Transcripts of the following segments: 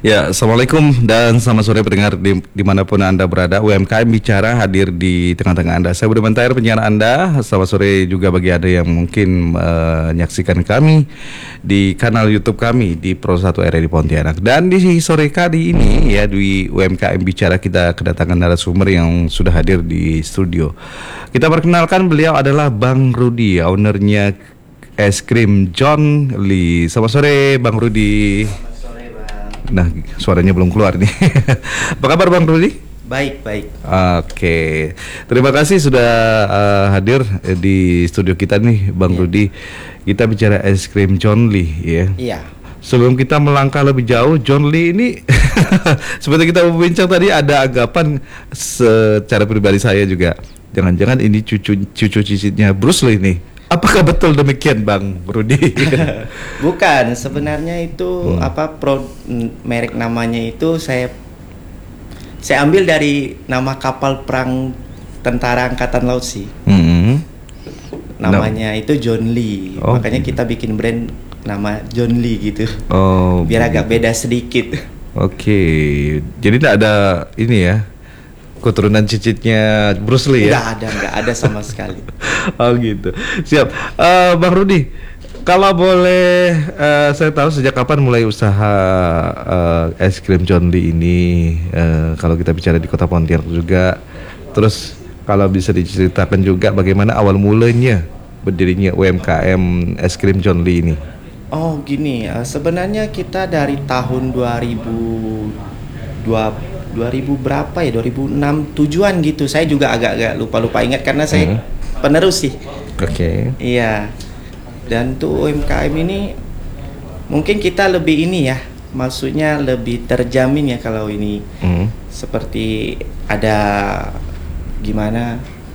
Ya, Assalamualaikum dan selamat sore pendengar dimanapun Anda berada. UMKM Bicara hadir di tengah-tengah Anda. Saya Budi Mantair, penyiar Anda. Selamat sore juga bagi Anda yang mungkin menyaksikan kami di kanal YouTube kami di Pro 1 RRI Pontianak. Dan di sore kali ini ya di UMKM Bicara kita kedatangan narasumber yang sudah hadir di studio. Kita perkenalkan, beliau adalah Bang Rudi, ownernya es krim John Lee. Selamat sore Bang Rudi. Nah, suaranya belum keluar nih. Apa kabar Bang Rudi? Baik. Oke. Terima kasih sudah hadir di studio kita nih Bang Rudi. Kita bicara es krim John Lee ya. Iya. Sebelum kita melangkah lebih jauh, John Lee ini seperti kita berbincang tadi, ada anggapan secara pribadi saya juga, jangan-jangan ini cucu cicitnya Bruce Lee nih. Apakah betul demikian Bang Rudi? Bukan, sebenarnya itu merek namanya itu saya ambil dari nama kapal perang tentara angkatan laut sih. Namanya itu John Lee. Makanya kita bikin brand nama John Lee gitu. Biar agak beda sedikit. Oke. Jadi tidak ada ini ya, keturunan cicitnya Bruce Lee ya? Nggak ada sama sekali. Oh gitu. Siap. Bang Rudi, kalau boleh saya tahu sejak kapan mulai usaha es krim John Lee ini? Kalau kita bicara di Kota Pontianak juga. Terus kalau bisa diceritakan juga bagaimana awal mulanya berdirinya UMKM es krim John Lee ini? Oh gini, sebenarnya kita dari tahun 2006 tujuan gitu. Saya juga agak lupa ingat karena saya penerus sih. Oke. Iya. Dan tuh UMKM ini mungkin kita lebih ini ya, maksudnya lebih terjamin ya kalau ini. Seperti ada gimana?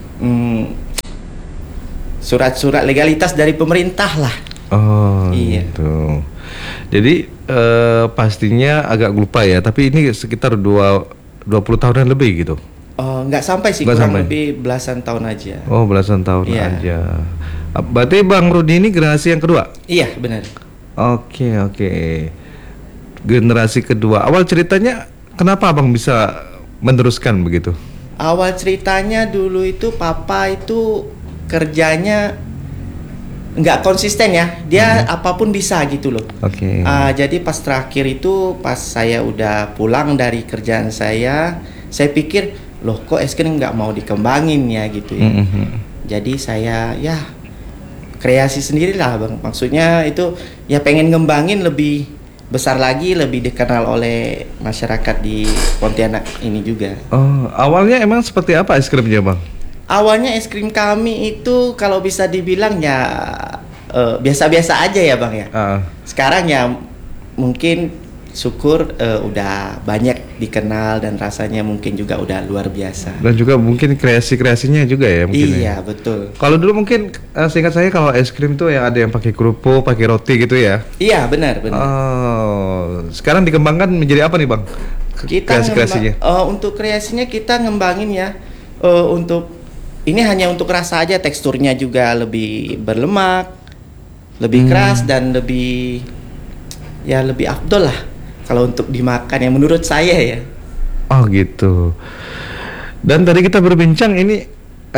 Surat-surat legalitas dari pemerintah lah. Oh iya. Gitu. Jadi pastinya agak lupa ya, tapi ini sekitar 20 tahunan lebih gitu. Nggak sampai sih, lebih belasan tahun aja. Oh, belasan tahun aja. Berarti Bang Rudi ini generasi yang kedua? Iya, benar. Oke. Generasi kedua. Awal ceritanya kenapa Abang bisa meneruskan begitu? Awal ceritanya dulu itu papa itu kerjanya nggak konsisten ya, dia apapun bisa gitu loh. Oke. Jadi pas terakhir itu, pas saya udah pulang dari kerjaan saya pikir loh kok es krim nggak mau dikembangin ya gitu ya. Jadi saya ya kreasi sendiri lah Bang. Maksudnya itu ya pengen ngembangin lebih besar lagi, lebih dikenal oleh masyarakat di Pontianak ini juga. Oh, awalnya emang seperti apa es krimnya Bang? Awalnya es krim kami itu kalau bisa dibilang ya biasa-biasa aja ya Bang ya. Sekarang ya mungkin syukur udah banyak dikenal dan rasanya mungkin juga udah luar biasa. Dan juga mungkin kreasinya juga ya mungkin. Iya, betul. Kalau dulu mungkin seingat saya kalau es krim tuh yang ada yang pakai kerupuk, pakai roti gitu ya. Iya, benar. Oh, sekarang dikembangkan menjadi apa nih Bang? Kreasinya. Untuk kreasinya kita ngembangin ya untuk ini hanya untuk rasa aja, teksturnya juga lebih berlemak, lebih keras dan lebih afdol lah kalau untuk dimakan ya menurut saya ya. Oh gitu. Dan tadi kita berbincang ini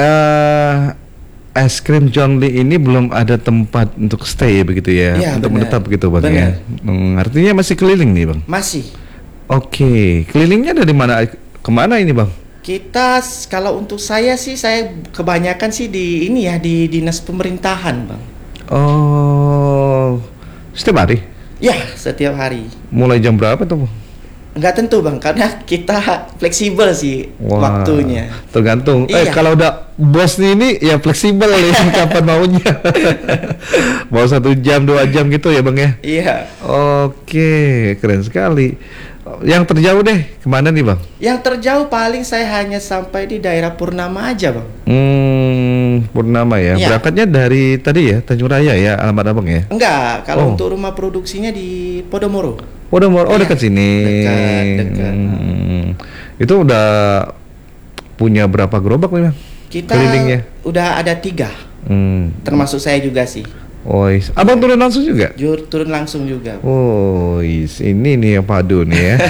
es krim John Lee ini belum ada tempat untuk stay begitu ya, untuk menetap gitu Bang ya. Artinya masih keliling nih Bang? Masih. Oke. Kelilingnya dari mana kemana ini Bang? Kita kalau untuk saya sih, saya kebanyakan sih di ini ya, di dinas pemerintahan Bang. Oh, setiap hari? Ya, setiap hari. Mulai jam berapa tuh Bang? Nggak tentu Bang, karena kita fleksibel sih waktunya. Tergantung. Kalau udah bos ini ya fleksibel ya kapan maunya. Mau 1 jam 2 jam gitu ya Bang ya? Iya. Oke, keren sekali. Yang terjauh deh kemana nih Bang? Yang terjauh paling saya hanya sampai di daerah Purnama aja Bang. Purnama ya. Berangkatnya dari tadi ya, Tanjung Raya ya, alamat Abang ya? Enggak, kalau untuk rumah produksinya di Podomoro. Dekat sini. Dekat. Itu udah punya berapa gerobak nih Bang? Kita kelilingnya? udah ada 3. Termasuk saya juga sih. Oh, abang turun langsung juga? Turun langsung juga. Oh, ini nih yang padu nih ya.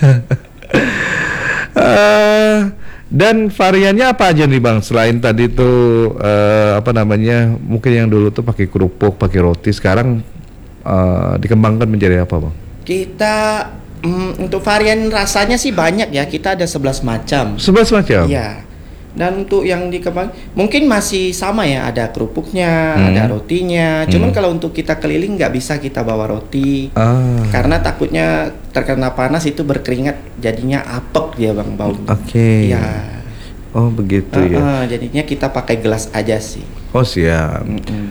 Dan variannya apa aja nih bang? Selain tadi tuh apa namanya? Mungkin yang dulu tuh pakai kerupuk, pakai roti. Sekarang dikembangkan menjadi apa bang? Kita untuk varian rasanya sih banyak ya. Kita ada 11 macam. 11 macam? Iya. Dan untuk yang dikembang mungkin masih sama ya, ada kerupuknya, ada rotinya. Cuman kalau untuk kita keliling nggak bisa kita bawa roti, karena takutnya terkena panas itu berkeringat, jadinya apek dia bang baunya. Oke. Iya. Oh begitu ya. Jadinya kita pakai gelas aja sih. Oh siap.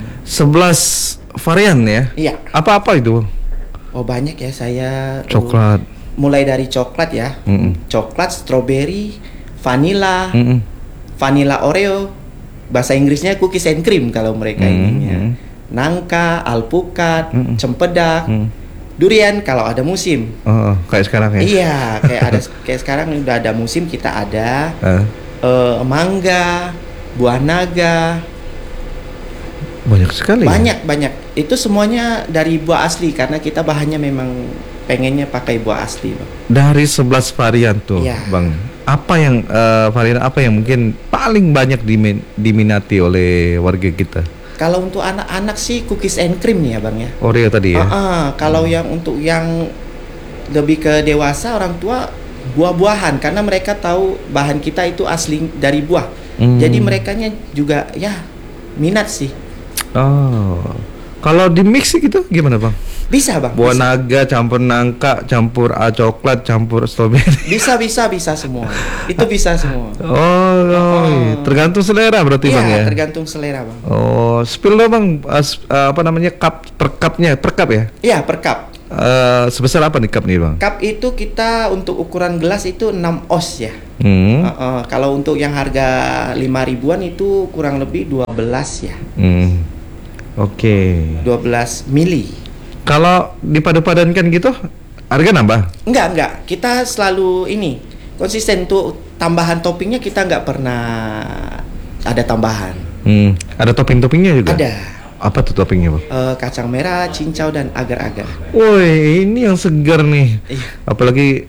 11 varian ya? Iya. Apa-apa itu? Oh banyak ya, saya Coklat. mulai dari coklat ya, coklat, strawberry, vanilla. Vanilla Oreo, bahasa Inggrisnya cookies and cream kalau mereka ininya. Nangka, alpukat, cempedak, durian kalau ada musim. Kayak sekarang ya? Iya, kayak sekarang udah ada musim, kita ada mangga, buah naga. Banyak sekali. Banyak. Itu semuanya dari buah asli karena kita bahannya memang pengennya pakai buah asli, Bang. Dari 11 varian tuh, Iya. Bang. Apa yang varian apa yang mungkin paling banyak diminati oleh warga kita? Kalau untuk anak-anak sih cookies and cream nih ya bang ya. Oreo tadi ya. Kalau yang untuk yang lebih ke dewasa, orang tua buah-buahan karena mereka tahu bahan kita itu asli dari buah. Jadi merekanya juga ya minat sih. Oh, kalau di mix gitu gimana bang? Bisa bang. Buah bisa. naga campur nangka, campur coklat, campur strawberry. Bisa semua. Itu bisa semua. Iya. Tergantung selera berarti bang ya. Iya, tergantung selera bang. Oh, spill dong bang, apa namanya cup per cup ya? Iya, per cup. Sebesar apa nih cup nih bang? Cup itu kita untuk ukuran gelas itu 6 oz ya. Kalau untuk yang harga 5 ribuan itu kurang lebih 12 ya. Oke. 12 mili. Kalau dipadu-padankan gitu, harga nambah? Enggak. Kita selalu ini konsisten tuh, tambahan toppingnya kita nggak pernah ada tambahan. Ada topping-toppingnya juga? Ada. Apa tuh toppingnya bang? Kacang merah, cincau dan agar-agar. Woi, ini yang segar nih. Iya. Apalagi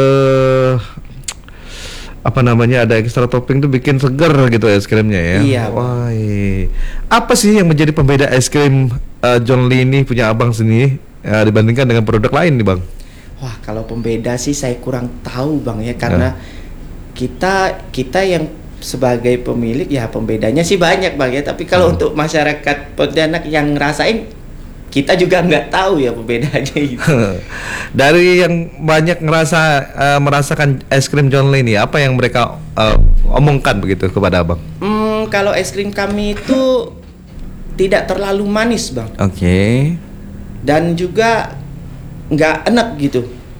apa namanya, ada ekstra topping tuh bikin segar gitu es krimnya ya. Iya. Wah, apa sih yang menjadi pembeda es krim John Lee ini punya abang sendiri dibandingkan dengan produk lain nih bang? Wah, kalau pembeda sih saya kurang tahu bang ya, karena kita yang sebagai pemilik ya pembedanya sih banyak bang ya. Tapi kalau untuk masyarakat Pontianak yang ngerasain, kita juga nggak tahu ya pembedanya itu. Dari yang banyak merasakan es krim John Lee ini, apa yang mereka omongkan begitu kepada abang? Kalau es krim kami itu tidak terlalu manis bang. Oke. Dan juga nggak enak gitu.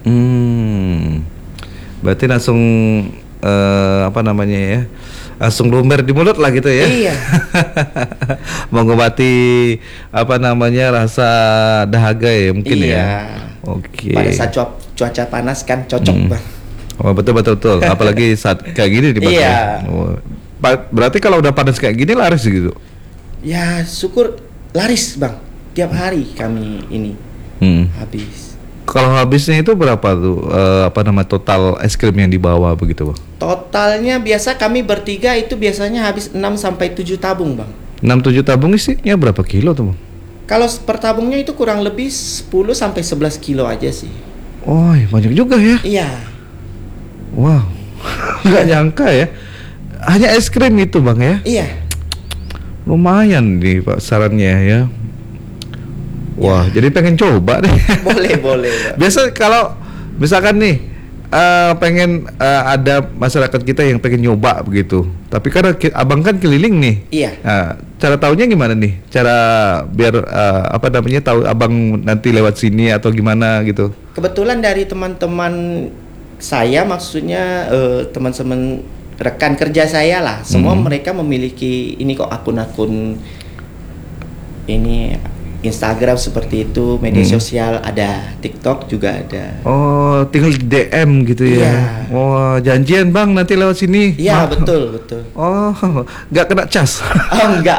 Berarti langsung apa namanya ya? Langsung lumer di mulut lah gitu ya. Iya. Mengobati apa namanya, rasa dahaga ya mungkin ya. Iya. Oke. Pada saat cuaca panas kan cocok bang. Oh betul. Apalagi saat kayak gini dipakai. Iya. Oh. Berarti kalau udah panas kayak gini laris gitu. Ya syukur laris bang. Tiap hari kami ini habis. Kalau habisnya itu berapa tuh total es krim yang dibawa begitu bang? Totalnya biasa kami bertiga itu biasanya habis 6 sampai 7 tabung bang. 6-7 tabung isinya berapa kilo tuh bang? Kalau per tabungnya itu kurang lebih 10 sampai 11 kilo aja sih. Oh banyak juga ya. Iya. Wow. Nggak nyangka ya. Hanya es krim itu bang ya? Iya. Lumayan nih pak sarannya ya. Wah, jadi pengen coba deh. Boleh Bang. Biasa kalau misalkan nih pengen ada masyarakat kita yang pengen nyoba begitu. Tapi karena abang kan keliling nih. Iya. Cara taunya gimana nih? Cara biar apa namanya tahu abang nanti lewat sini atau gimana gitu? Kebetulan dari teman-teman saya, maksudnya teman-teman rekan kerja saya lah, semua mereka memiliki ini kok akun-akun ini Instagram seperti itu, media sosial ada, TikTok juga ada. Oh, tinggal di DM gitu ya. Iya. Oh, janjian Bang nanti lewat sini. Iya, betul, betul. Oh, nggak kena cas. Oh, enggak.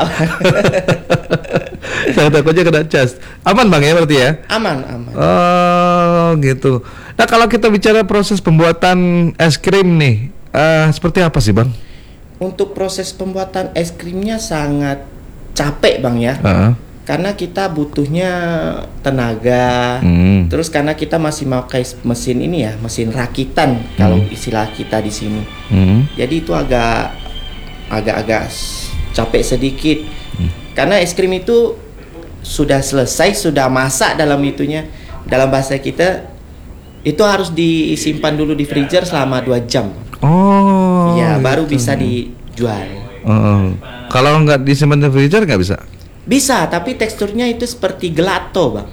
Saya takutnya kena cas. Aman Bang ya berarti ya? Aman, aman. Oh, gitu. Nah, kalau kita bicara proses pembuatan es krim nih, seperti apa sih Bang? Untuk proses pembuatan es krimnya sangat capek Bang ya. Karena kita butuhnya tenaga, terus karena kita masih pakai mesin ini ya, mesin rakitan kalau istilah kita di sini. Jadi itu agak capek sedikit. Karena es krim itu sudah selesai, sudah masak dalam itunya. Dalam bahasa kita itu harus disimpan dulu di freezer selama 2 jam. Oh. Ya, baru gitu. bisa dijual. Kalau nggak disimpan di freezer nggak bisa? Bisa, tapi teksturnya itu seperti gelato, Bang.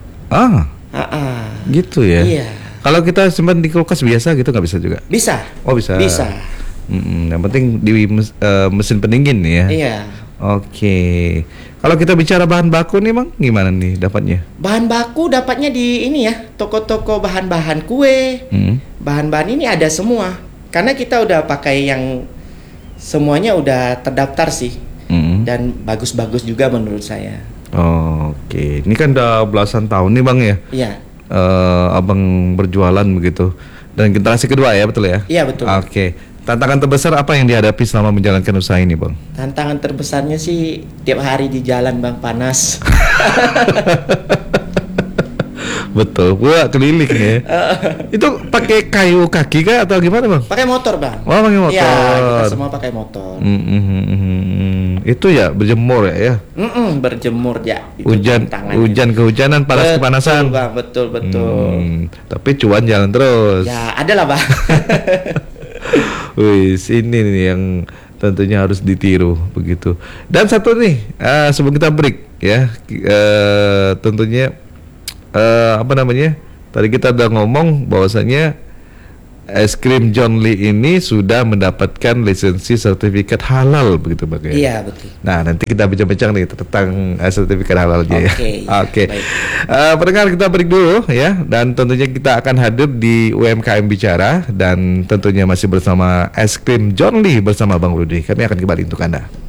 Gitu ya. Iya. Kalau kita simpan di kulkas biasa gitu nggak bisa juga? Bisa. Oh bisa. Bisa. Yang penting di mesin pendingin ya. Iya. Oke. Kalau kita bicara bahan baku nih Bang, gimana nih dapatnya? Bahan baku dapatnya di ini ya, toko-toko bahan-bahan kue. Bahan-bahan ini ada semua. Karena kita udah pakai yang semuanya udah terdaftar sih. Dan bagus-bagus juga menurut saya. Oke, ini kan udah belasan tahun nih Bang ya. Iya. Abang berjualan begitu. Dan generasi kedua ya, betul ya? Iya, betul. Oke. Tantangan terbesar apa yang dihadapi selama menjalankan usaha ini Bang? Tantangan terbesarnya sih tiap hari di jalan Bang, panas. Betul, gua keliling ya. Itu pakai kayu kaki kah atau gimana Bang? Pakai motor Bang. Oh, pakai motor. Iya, kita semua pakai motor. Itu ya berjemur ya? Berjemur ya. Itu Hujan, tantangannya. hujan kehujanan, panas kepanasan. Bang, betul. Tapi cuan jalan terus. Ya, ada lah Bang. Wih, ini nih yang tentunya harus ditiru begitu. Dan satu nih, sebelum kita break ya, tentunya apa namanya? Tadi kita udah ngomong bahwasanya es krim John Lee ini sudah mendapatkan lisensi sertifikat halal begitu Bang ya? Iya, betul. Nah, nanti kita bincang-bincang nih tentang sertifikat halalnya ya. Oke. Pendengar, kita break dulu ya, dan tentunya kita akan hadir di UMKM Bicara dan tentunya masih bersama es krim John Lee bersama Bang Rudi. Kami akan kembali untuk Anda.